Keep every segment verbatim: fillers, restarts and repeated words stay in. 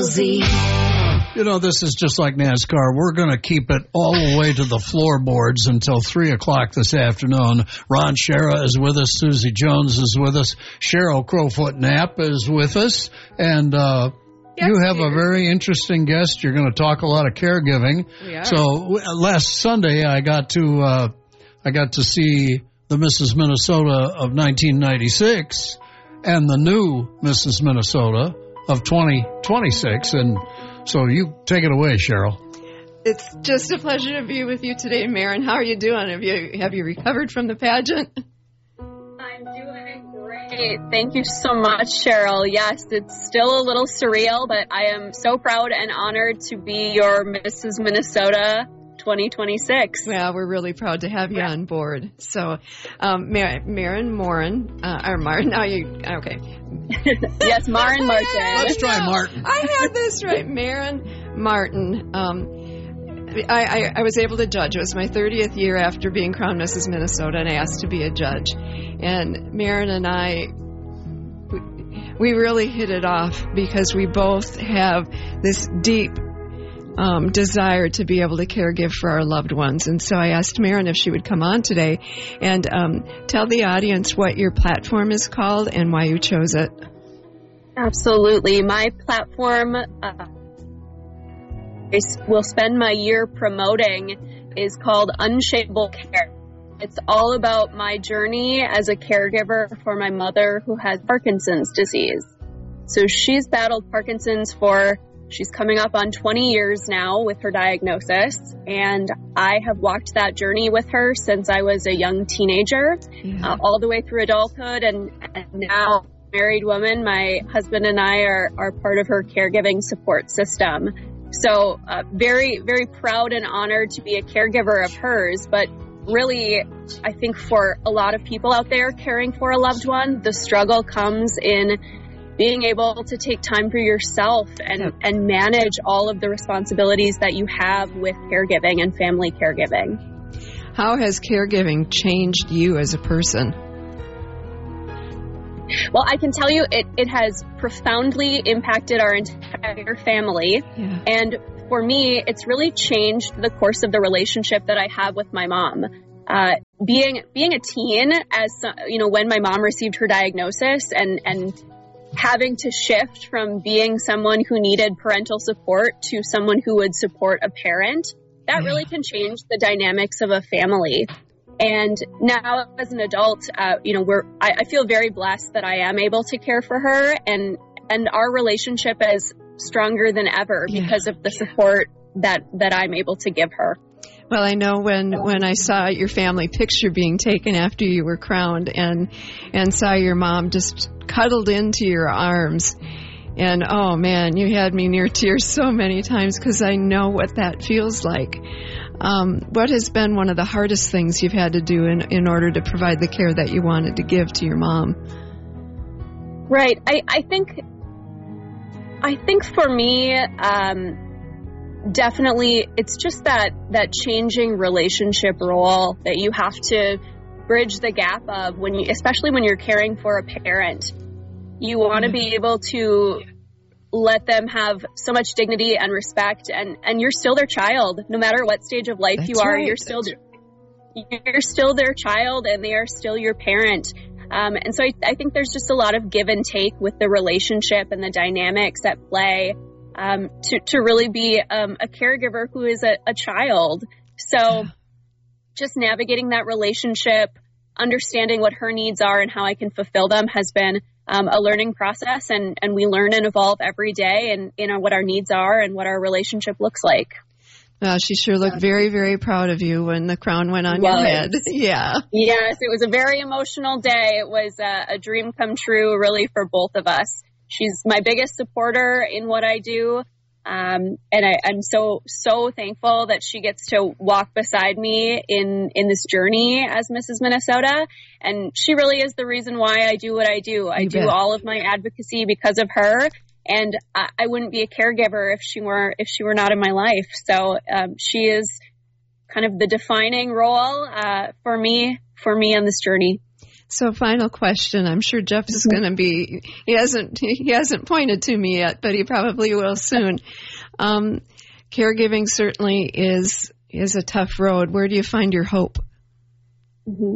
L Z. You know, this is just like NASCAR. We're going to keep it all the way to the floorboards until three o'clock this afternoon. Ron Schara is with us. Susie Jones is with us. Cheryl Crowfoot Knapp is with us. And uh, yes, you have a very interesting guest. You're going to talk a lot of caregiving. We are. So w- last Sunday, I got to uh, I got to see the Missus Minnesota of nineteen ninety-six and the new Missus Minnesota of twenty twenty-six. And so you take it away, Cheryl. It's just a pleasure to be with you today, Maren. How are you doing? Have you have you recovered from the pageant? I'm doing great. Thank you so much, Cheryl. Yes, it's still a little surreal, but I am so proud and honored to be your Missus Minnesota twenty twenty-six. Well, we're really proud to have you yeah. on board. So, um, Mar- Maren Morin, uh, or Martin, now you, okay. Yes, Maren Martin. Let's try Martin. I had this right, Maren Martin. Um, I, I, I was able to judge. It was my thirtieth year after being crowned Missus Minnesota, and I asked to be a judge. And Maren and I, we, we really hit it off because we both have this deep Um, desire to be able to caregive for our loved ones. And so I asked Maren if she would come on today and um, tell the audience what your platform is called and why you chose it. Absolutely. My platform, uh, I will spend my year promoting, is called Unshakable Care. It's all about my journey as a caregiver for my mother who has Parkinson's disease. So she's battled Parkinson's for She's coming up on twenty years now with her diagnosis, and I have walked that journey with her since I was a young teenager, yeah. uh, all the way through adulthood, and, and now married woman. My husband and I are, are part of her caregiving support system. So uh, very, very proud and honored to be a caregiver of hers, but really, I think for a lot of people out there caring for a loved one, the struggle comes in being able to take time for yourself and, yep. and manage all of the responsibilities that you have with caregiving and family caregiving. How has caregiving changed you as a person? Well, I can tell you it, it has profoundly impacted our entire family. Yeah. And for me, it's really changed the course of the relationship that I have with my mom. Uh, being being a teen, as you know, when my mom received her diagnosis and and having to shift from being someone who needed parental support to someone who would support a parent, that yeah. really can change the dynamics of a family. And now as an adult, uh, you know, we're, I, I feel very blessed that I am able to care for her, and, and our relationship is stronger than ever yeah. because of the support that, that I'm able to give her. Well, I know when, when I saw your family picture being taken after you were crowned and and saw your mom just cuddled into your arms, and oh man, you had me near tears so many times because I know what that feels like. Um, what has been one of the hardest things you've had to do in, in order to provide the care that you wanted to give to your mom? Right. I, I think I think for me, um, definitely, it's just that, that changing relationship role that you have to bridge the gap of when you, especially when you're caring for a parent. You want to be able to let them have so much dignity and respect, and, and you're still their child, no matter what stage of life That's you are. Right. You're still you're still their child, and they are still your parent. Um, and so I, I think there's just a lot of give and take with the relationship and the dynamics at play. Um, to, to really be um, a caregiver who is a, a child. So just navigating that relationship, understanding what her needs are and how I can fulfill them has been um, a learning process. And, and we learn and evolve every day, and you know what our needs are and what our relationship looks like. Well, she sure looked very, very proud of you when the crown went on your head. Yeah. Yes, it was a very emotional day. It was a, a dream come true, really, for both of us. She's my biggest supporter in what I do. Um, and I, I'm so, so thankful that she gets to walk beside me in, in this journey as Missus Minnesota. And she really is the reason why I do what I do. I You do bet. all of my advocacy because of her. And I, I wouldn't be a caregiver if she were, if she were not in my life. So, um, she is kind of the defining role, uh, for me, for me on this journey. So, final question. I'm sure Jeff is going to be. He hasn't. He hasn't pointed to me yet, but he probably will soon. Um, caregiving certainly is is a tough road. Where do you find your hope? Mm-hmm.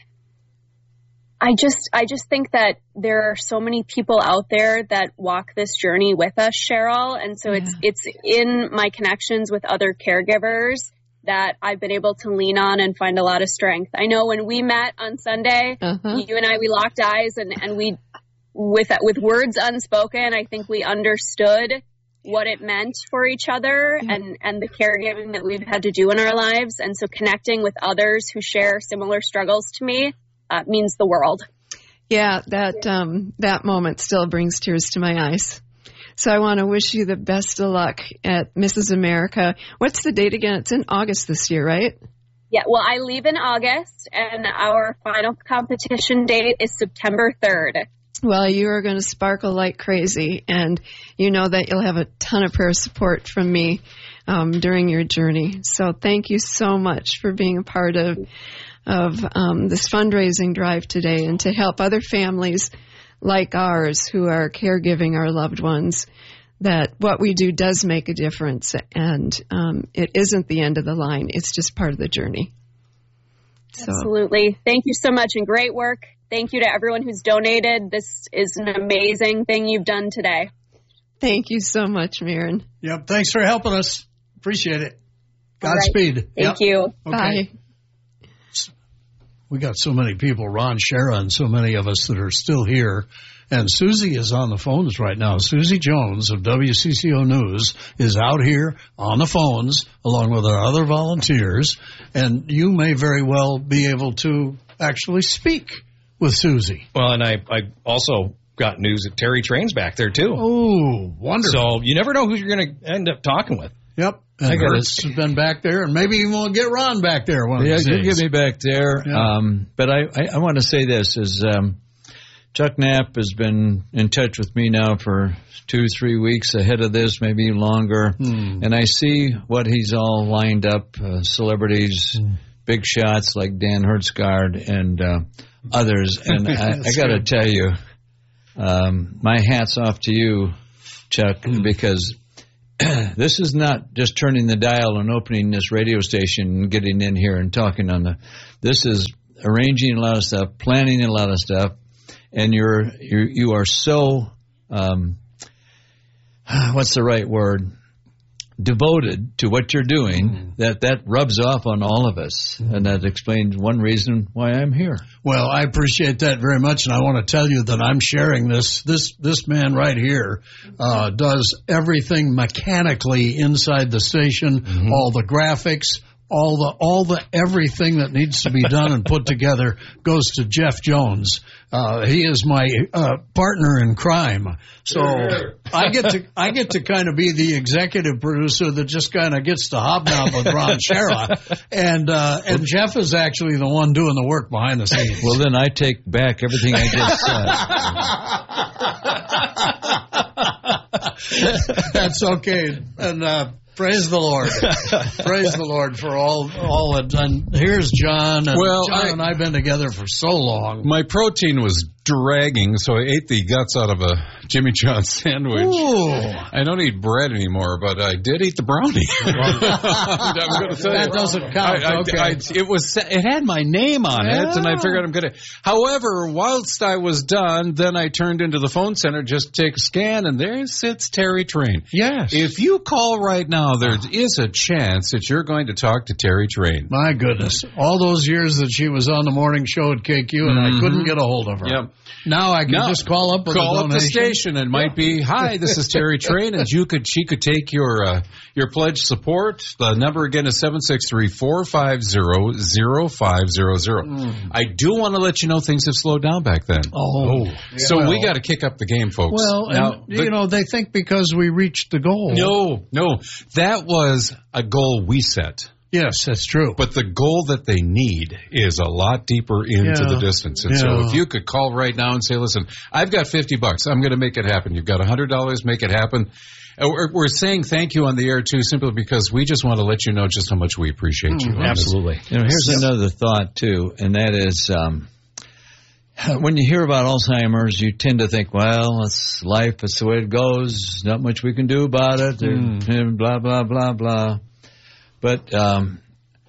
I just, I just think that there are so many people out there that walk this journey with us, Cheryl, and so yeah. it's it's in my connections with other caregivers that I've been able to lean on and find a lot of strength. I know when we met on Sunday, uh-huh. you and I, we locked eyes and, and we, with, with words unspoken, I think we understood what it meant for each other mm-hmm. and, and the caregiving that we've had to do in our lives. And so connecting with others who share similar struggles to me uh, means the world. Yeah, that, um, that moment still brings tears to my eyes. So I want to wish you the best of luck at Missus America. What's the date again? It's in August this year, right? Yeah, well, I leave in August, and our final competition date is September third. Well, you are going to sparkle like crazy, and you know that you'll have a ton of prayer support from me um, during your journey. So thank you so much for being a part of, of um, this fundraising drive today and to help other families like ours who are caregiving our loved ones, that what we do does make a difference, and um, it isn't the end of the line. It's just part of the journey. So. Absolutely. Thank you so much, and great work. Thank you to everyone who's donated. This is an amazing thing you've done today. Thank you so much, Maren. Yep. Thanks for helping us. Appreciate it. Godspeed. Right. Thank yep. you. Okay. Bye. We got so many people, Ron, Shara, and so many of us that are still here. And Susie is on the phones right now. Susie Jones of W C C O News is out here on the phones along with our other volunteers. And you may very well be able to actually speak with Susie. Well, and I, I also got news that Terry Train's back there, too. Oh, wonderful. So you never know who you're going to end up talking with. Yep. And I Hertz has been back there, and maybe even we'll get Ron back there one yeah, of these you days. get me back there. Yeah. Um, but I, I, I want to say this, is um, Chuck Knapp has been in touch with me now for two, three weeks ahead of this, maybe longer. Hmm. And I see what he's all lined up, uh, celebrities, hmm. big shots like Dan Hertzgaard and uh, others. And I, I got to tell you, um, my hat's off to you, Chuck, hmm. because this is not just turning the dial and opening this radio station and getting in here and talking on the. This is arranging a lot of stuff, planning a lot of stuff, and you're you you are so um, what's the right word? Devoted to what you're doing, mm. that that rubs off on all of us, mm. and that explains one reason why I'm here. Well, I appreciate that very much, and I want to tell you that I'm sharing this. This this man right here uh, does everything mechanically inside the station, mm-hmm. all the graphics, all the all the everything that needs to be done and put together goes to Jeff Jones. Uh, he is my uh, partner in crime, so I get to I get to kind of be the executive producer that just kind of gets to hobnob with Ron Shara, and uh, and Jeff is actually the one doing the work behind the scenes. Well, then I take back everything I just said. That's okay, and. Uh, Praise the Lord. Praise the Lord for all all it done. Here's John. And well, John I, and I have been together for so long. My protein was dragging, so I ate the guts out of a Jimmy John's sandwich. Ooh. I don't eat bread anymore, but I did eat the brownie. I'm going to tell that you. doesn't count. I, I, okay. I, it was. It had my name on yeah. it, and I figured I'm going to. However, whilst I was done, then I turned into the phone center just to take a scan, and there sits Terry Train. Yes. If you call right now, there is a chance that you're going to talk to Terry Train. My goodness. All those years that she was on the morning show at K Q, and mm-hmm. I couldn't get a hold of her. Yep. Now I can now, just call up with call a up the station and might be, hi, this is Terry Train, and you could she could take your uh, your pledge support. The number again is seven six three, four five zero, zero five zero zero. Mm. I do want to let you know things have slowed down back then. Oh. Yeah. So well, we got to kick up the game, folks. Well, now, and, you the, know, they think because we reached the goal. No, no. That was a goal we set. Yes, that's true. But the goal that they need is a lot deeper into yeah. the distance. And yeah. so if you could call right now and say, listen, I've got fifty bucks. I'm going to make it happen. You've got one hundred dollars. Make it happen. We're, we're saying thank you on the air, too, simply because we just want to let you know just how much we appreciate mm, you. Absolutely. You know, here's yep. another thought, too, and that is, um, when you hear about Alzheimer's, you tend to think, well, it's life. It's the way it goes. Not much we can do about it. Mm. And blah, blah, blah, blah. But um,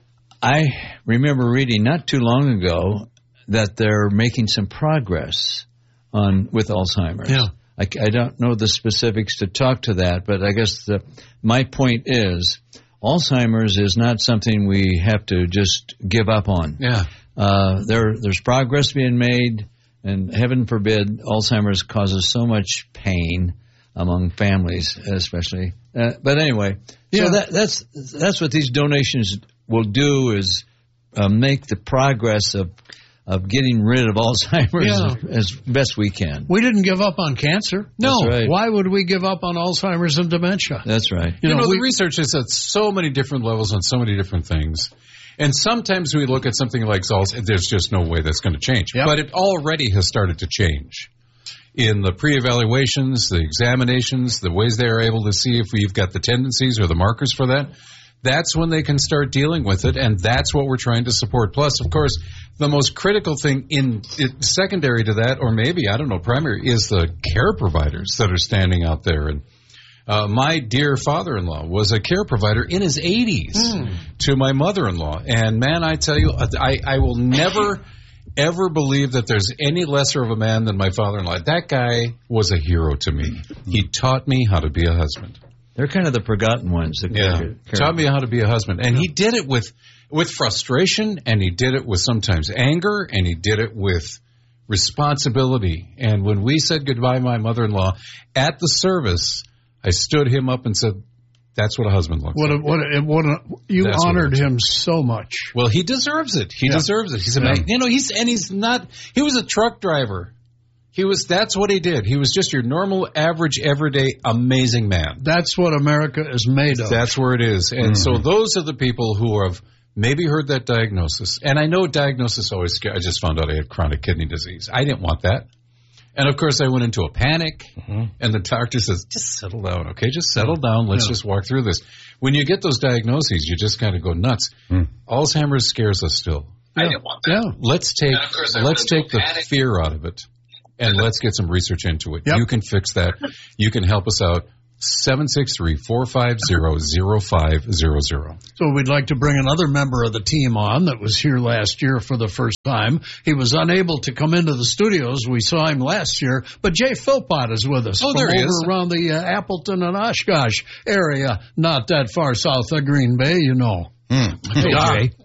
I remember reading not too long ago that they're making some progress on with Alzheimer's. Yeah. I, I don't know the specifics to talk to that, but I guess the, my point is Alzheimer's is not something we have to just give up on. Yeah. Uh, there, there's progress being made, and heaven forbid Alzheimer's causes so much pain among families, especially. Uh, but anyway, yeah. so that, that's that's what these donations will do is uh, make the progress of of getting rid of Alzheimer's Yeah. as best we can. We didn't give up on cancer. No. That's right. Why would we give up on Alzheimer's and dementia? That's right. You, You know, know, the we- research is at so many different levels on so many different things. And sometimes we look at something like Alzheimer's, there's just no way that's going to change. Yep. But it already has started to change. In the pre-evaluations, the examinations, the ways they are able to see if we've got the tendencies or the markers for that, that's when they can start dealing with it, and that's what we're trying to support. Plus, of course, the most critical thing in it, secondary to that, or maybe, I don't know, primary, is the care providers that are standing out there. And uh, my dear father-in-law was a care provider in his eighties mm. to my mother-in-law. And, man, I tell you, I, I will never, ever believe that there's any lesser of a man than my father-in-law. That guy was a hero to me. He taught me how to be a husband. They're kind of the forgotten ones. The Yeah, care- taught me how to be a husband. And he did it with with frustration, and he did it with sometimes anger, and he did it with responsibility. And when we said goodbye to my mother-in-law at the service, I stood him up and said, that's what a husband looks What a, like. what a, what a, you That's what honored it is. him so much. Well, he deserves it. He Yeah. deserves it. He's a Yeah. man. You know, he's and he's not. He was a truck driver. He was. That's what he did. He was just your normal, average, everyday, amazing man. That's what America is made of. That's where it is. And Mm-hmm. so those are the people who have maybe heard that diagnosis. And I know diagnosis always scares. I just found out I had chronic kidney disease. I didn't want that. And, of course, I went into a panic. Mm-hmm. And the doctor says, just settle down, okay? Just settle down. Let's Yeah. just walk through this. When you get those diagnoses, you just kind of go nuts. Mm. Alzheimer's scares us still. I didn't want that. Yeah. Let's take And of course, I let's went take into the a panic. fear out of it, and let's get some research into it. Yep. You can fix that. You can help us out. seven six three, four five zero, zero five zero zero. So we'd like to bring another member of the team on that was here last year for the first time. He was unable to come into the studios. We saw him last year, but Jay Philpott is with us. Oh, from there he over is. around the uh, Appleton and Oshkosh area, not that far south of Green Bay, you know. Mm. Hey, Yeah. Jay.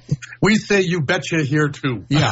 We say you betcha here too. Yeah.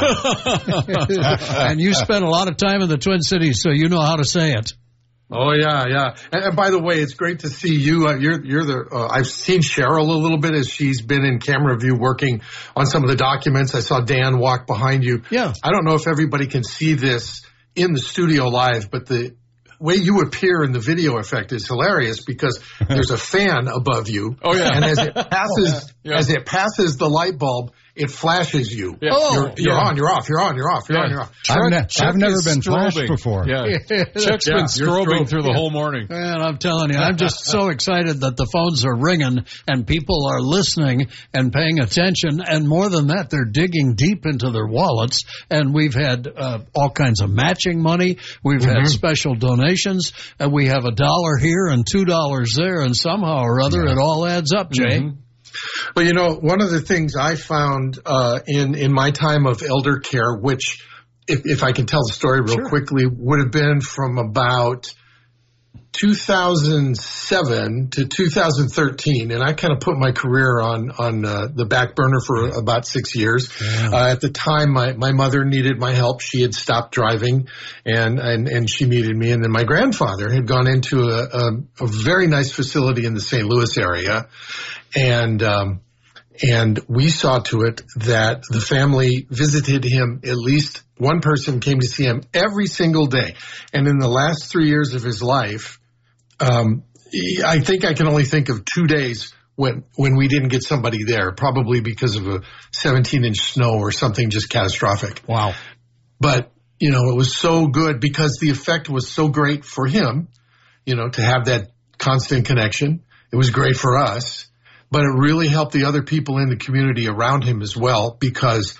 And you spent a lot of time in the Twin Cities, so you know how to say it. Oh yeah, yeah. And, and by the way, it's great to see you. Uh, you're you're the. Uh, I've seen Cheryl a little bit as she's been in camera view working on some of the documents. I saw Dan walk behind you. Yeah. I don't know if everybody can see this in the studio live, but the way you appear in the video effect is hilarious because there's a fan above you. Oh, yeah. And as it passes, Yeah. as it passes the light bulb, it flashes you. Yeah. Oh, You're, you're yeah. on. You're off. You're on. You're off. You're Yeah. on. You're off. I've, ne- Chuck I've never is been flashed strobing. before. Yeah. Chuck's Yeah, been you're strobing strobing. through the whole morning. Man, I'm telling you, I'm just so excited that the phones are ringing and people are listening and paying attention. And more than that, they're digging deep into their wallets. And we've had uh, all kinds of matching money. We've Mm-hmm. had special donations. And we have a dollar here and two dollars there. And somehow or other, it all adds up, Jay. Mm-hmm. Well, you know, one of the things I found uh, in in my time of elder care, which, if, if I can tell the story real Sure. quickly, would have been from about two thousand seven to two thousand thirteen, and I kind of put my career on on uh, the back burner for about six years. Uh, at the time, my my mother needed my help; she had stopped driving, and and and she needed me. And then my grandfather had gone into a, a, a very nice facility in the Saint Louis area. And, um, and we saw to it that the family visited him. At least one person came to see him every single day. And in the last three years of his life, um, he- I think I can only think of two days when, when we didn't get somebody there, probably because of a seventeen inch snow or something just catastrophic. Wow. But, you know, it was so good because the effect was so great for him, you know, to have that constant connection. It was great for us. But it really helped the other people in the community around him as well because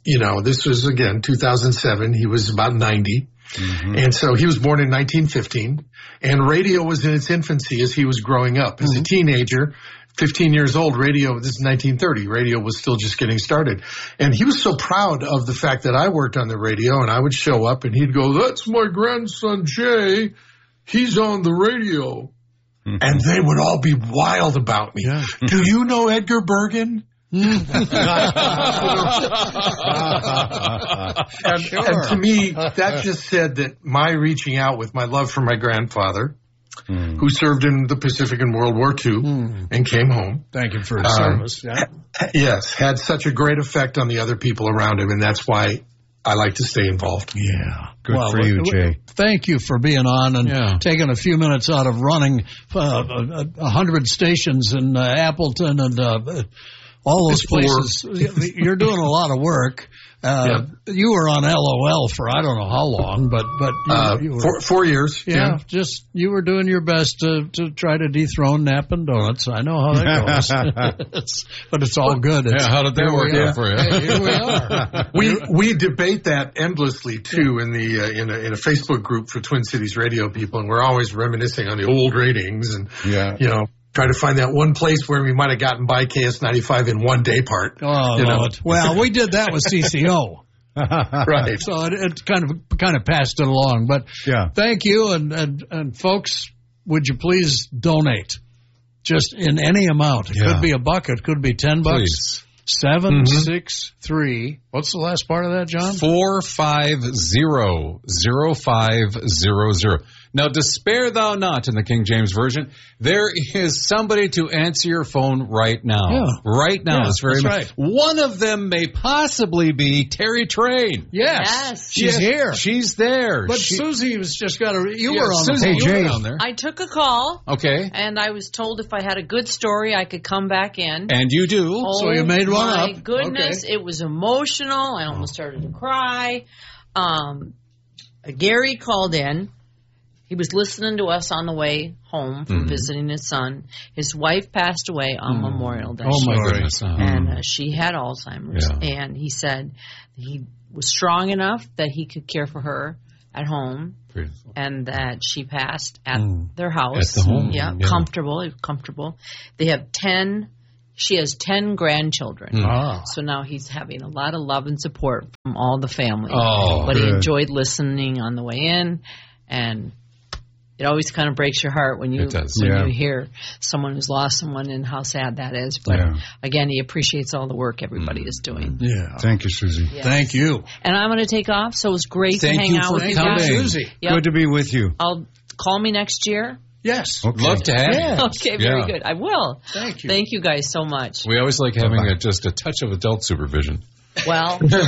you know, this was, again, two thousand seven. He was about ninety. Mm-hmm. And so he was born in nineteen fifteen. And radio was in its infancy as he was growing up. As mm-hmm. a teenager, fifteen years old, radio, this is nineteen thirty, radio was still just getting started. And he was so proud of the fact that I worked on the radio, and I would show up and he'd go, "That's my grandson Jay. He's on the radio." Mm-hmm. And they would all be wild about me. Yeah. "Do you know Edgar Bergen?" and, sure. and to me, that just said that my reaching out with my love for my grandfather, mm. who served in the Pacific in World War Two mm. and came home. Thank you for his um, service. Yeah. Yes, had such a great effect on the other people around him, and that's why I like to stay involved. Yeah. Good well, for you, Jay. Thank you for being on and yeah. taking a few minutes out of running uh, a, a hundred stations in uh, Appleton and uh, all those places. You're doing a lot of work. Uh, yeah. You were on L O L for I don't know how long, but but you, uh, you were, four, four years. Yeah, yeah, just you were doing your best to to try to dethrone Nap and Donuts. I know how that goes, it's, but it's all good. It's, yeah, how did that work out for you? Hey, here we are. we we debate that endlessly too in the uh, in a in a Facebook group for Twin Cities radio people, and we're always reminiscing on the old ratings and yeah. you know. Try to find that one place where we might have gotten by K S ninety-five in one day part. Oh, you know? Lord. Well, we did that with C C O. Right. So it, it kind of kind of passed it along. But yeah. thank you. And, and, and folks, would you please donate? Just in any amount. It yeah. could be a buck. It could be ten bucks. Please. Seven, mm-hmm. six, three. What's the last part of that, John? Four five zero zero five zero zero. Now, despair thou not in the King James Version. There is somebody to answer your phone right now. Yeah. Right now. Yeah, this very that's much. right. One of them may possibly be Terry Train. Yes. Yes. She's here. She's there. But she, Susie was just got a. You yeah, were on Susie, the you Jay. were on there. I took a call. Okay. And I was told if I had a good story, I could come back in. And you do. Oh, so you made one my up. My goodness. Okay. It was emotional. I almost started to cry. Um, Gary called in. He was listening to us on the way home from mm-hmm. visiting his son. His wife passed away on mm. Memorial Day. Oh, my goodness. Uh-huh. And uh, she had Alzheimer's. Yeah. And he said he was strong enough that he could care for her at home. Beautiful. And that she passed at mm. their house. At the home. Yeah, yeah. comfortable, comfortable. They have ten, she has ten grandchildren. Mm. Ah. So now he's having a lot of love and support from all the family. Oh, but good. he enjoyed listening on the way in, and it always kind of breaks your heart when you It does. when Yeah. you hear someone who's lost someone and how sad that is. But Yeah. again, he appreciates all the work everybody Mm. is doing. Yeah. Thank you, Susie. Yes. Thank you. And I'm going to take off, so it was great Thank to hang you out for with you coming. guys. Susie. Yep. Good to be with you. I'll call me next year. Yes. Okay. Love to have Yeah. you. Okay, very Yeah. good. I will. Thank you. Thank you guys so much. We always like having a, just a touch of adult supervision. Well, I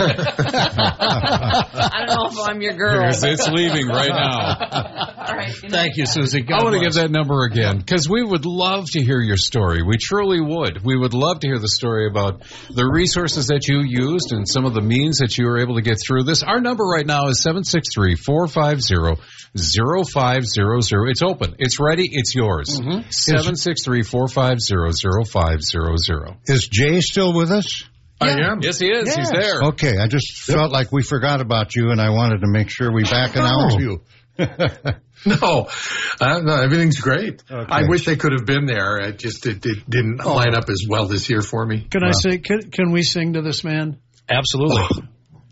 don't know if I'm your girl. Because it's leaving right now. All right. good Thank night, you, guys. Susie. God I want to bless. give that number again because we would love to hear your story. We truly would. We would love to hear the story about the resources that you used and some of the means that you were able to get through this. Our number right now is seven six three, four five zero, zero five zero zero. It's open. It's ready. It's yours. Mm-hmm. seven six three, four five zero, zero five zero zero. Is Jay still with us? I am. Yes, he is. Yes. He's there. Okay, I just felt like we forgot about you, and I wanted to make sure we back announce you. No, uh, no, everything's great. Okay. I wish I could have been there. It just it, it didn't line up as well this year for me. Can I say? Can, can we sing to this man? Absolutely.